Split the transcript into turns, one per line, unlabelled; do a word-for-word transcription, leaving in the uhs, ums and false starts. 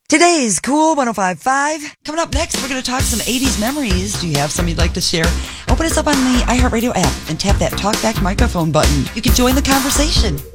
Today's Cool one oh five point five. Coming up next, we're going to talk some eighties memories. Do you have some you'd like to share? Open us up on the iHeartRadio app and tap that talkback microphone button. You can join the conversation.